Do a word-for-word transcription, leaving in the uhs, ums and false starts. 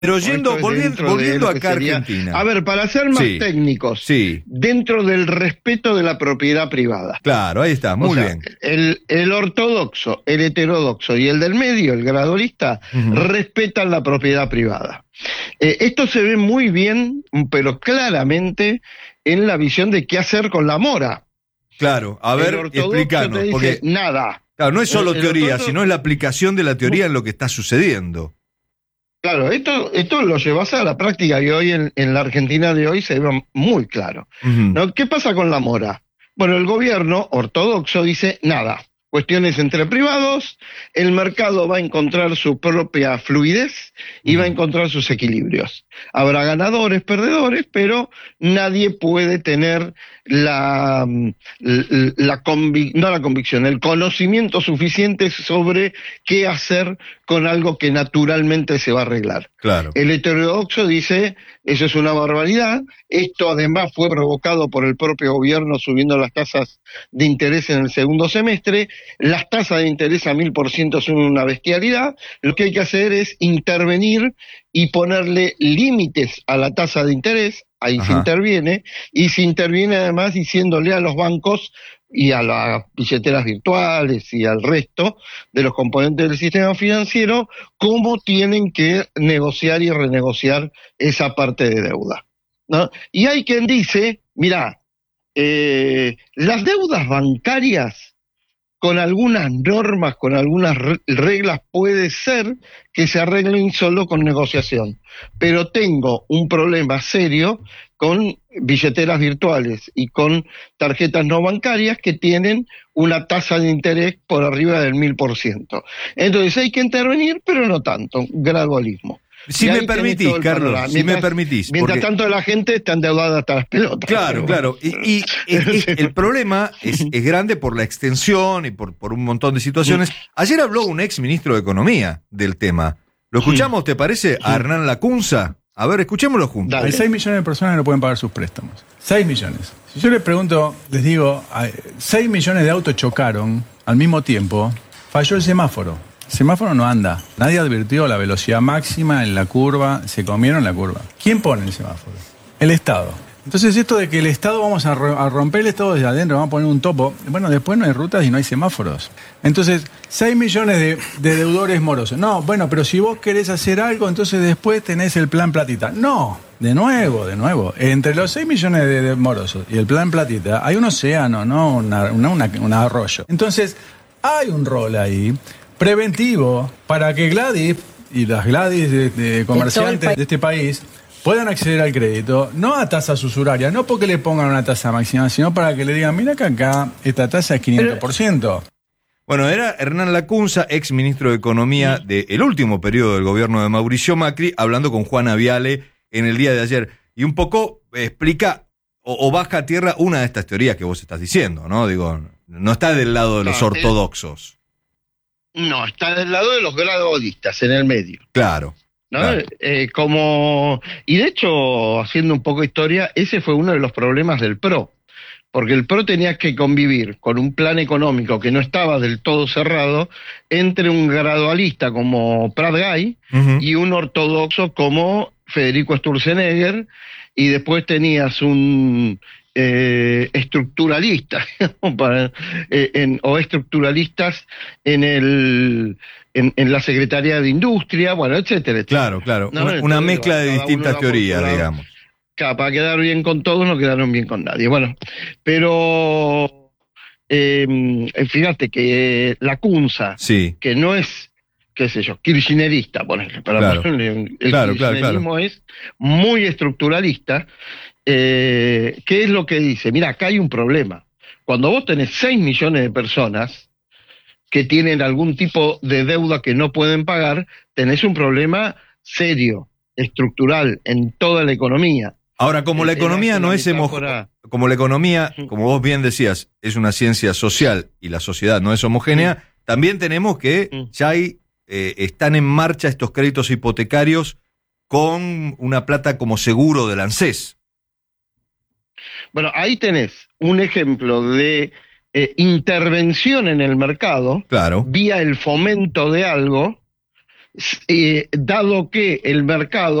Pero yendo, volviendo, volviendo acá a Argentina. A ver, para ser más sí, técnicos, sí. dentro del respeto de la propiedad privada. Claro, ahí está, muy o sea, bien. El, el ortodoxo, el heterodoxo y el del medio, el gradualista, uh-huh. respetan la propiedad privada. Eh, esto se ve muy bien, pero claramente, en la visión de qué hacer con la mora. Claro, a ver, explícanos. Te dice porque nada. Claro, no es solo el, teoría, el ortodoxo, sino es la aplicación de la teoría en lo que está sucediendo. Claro, esto, esto lo llevas a la práctica y hoy en, en la Argentina de hoy se ve muy claro. Uh-huh. ¿No? ¿Qué pasa con la mora? Bueno, el gobierno ortodoxo dice nada. Cuestiones entre privados, el mercado va a encontrar su propia fluidez y va a encontrar sus equilibrios. Habrá ganadores, perdedores, pero nadie puede tener la, la, la convic- no la convicción, el conocimiento suficiente sobre qué hacer con algo que naturalmente se va a arreglar. Claro. El heterodoxo dice, eso es una barbaridad, esto además fue provocado por el propio gobierno subiendo las tasas de interés en el segundo semestre. Las tasas de interés a mil por ciento son una bestialidad. Lo que hay que hacer es intervenir y ponerle límites a la tasa de interés. Ahí Ajá. se interviene, y se interviene además diciéndole a los bancos y a las billeteras virtuales y al resto de los componentes del sistema financiero cómo tienen que negociar y renegociar esa parte de deuda, ¿no? Y hay quien dice, mirá, eh, las deudas bancarias con algunas normas, con algunas reglas, puede ser que se arreglen solo con negociación. Pero tengo un problema serio con billeteras virtuales y con tarjetas no bancarias que tienen una tasa de interés por arriba del mil por ciento. Entonces hay que intervenir, pero no tanto, gradualismo. Si me permitís, Carlos, si mientras, me permitís. Mientras porque... tanto la gente está endeudada hasta las pelotas. Claro, claro. Y, y es, es, el problema es, es grande por la extensión y por, por un montón de situaciones. Ayer habló un ex ministro de Economía del tema. ¿Lo escuchamos, te parece, a Hernán Lacunza? A ver, escuchémoslo juntos. Dale. Hay seis millones de personas que no pueden pagar sus préstamos. seis millones. Si yo les pregunto, les digo, seis millones de autos chocaron al mismo tiempo, falló el semáforo. El semáforo no anda. Nadie advirtió la velocidad máxima en la curva, se comieron la curva. ¿Quién pone el semáforo? El Estado. Entonces esto de que el Estado, vamos a, a romper el Estado desde adentro, vamos a poner un topo, bueno, después no hay rutas y no hay semáforos. Entonces, seis millones de, de deudores morosos. No, bueno, pero si vos querés hacer algo, entonces después tenés el plan Platita. No, de nuevo, de nuevo. Entre los seis millones de, de morosos y el plan Platita hay un océano, no una, una, una, un arroyo. Entonces, hay un rol ahí preventivo para que Gladys y las Gladys de, de comerciantes de este país puedan acceder al crédito, no a tasas usurarias, no porque le pongan una tasa máxima, sino para que le digan, mira que acá esta tasa es quinientos por ciento. Bueno, era Hernán Lacunza, ex ministro de Economía sí. del último periodo del gobierno de Mauricio Macri, hablando con Juana Viale en el día de ayer. Y un poco explica o, o baja a tierra una de estas teorías que vos estás diciendo, ¿no? Digo, no está del lado de los no, ortodoxos. No, está del lado de los gradualistas, en el medio. Claro. ¿No? Claro. Eh, como y de hecho, haciendo un poco de historia, ese fue uno de los problemas del P R O, porque el P R O tenía que convivir con un plan económico que no estaba del todo cerrado entre un gradualista como Prat Gay uh-huh. y un ortodoxo como Federico Sturzenegger, y después tenías un eh, estructuralista para, eh, en, o estructuralistas en el En, en la Secretaría de Industria, bueno, etcétera, etcétera. Claro, claro, ¿no? una, una mezcla de distintas teorías, digamos. Claro, para quedar bien con todos no quedaron bien con nadie. Bueno, pero eh, fíjate que Lacunza, sí. que no es, qué sé yo, kirchnerista, ponerle, para claro. ponerle, el claro, kirchnerismo claro, claro. es muy estructuralista. Eh, ¿Qué es lo que dice? Mira, acá hay un problema. Cuando vos tenés seis millones de personas que tienen algún tipo de deuda que no pueden pagar, tenés un problema serio, estructural, en toda la economía. Ahora, como la economía no es homogénea, como la economía, como vos bien decías, es una ciencia social y la sociedad no es homogénea, sí. también tenemos que ya hay, eh, están en marcha estos créditos hipotecarios con una plata como seguro del ANSES. Bueno, ahí tenés un ejemplo de Eh, intervención en el mercado, claro. vía el fomento de algo eh, dado que el mercado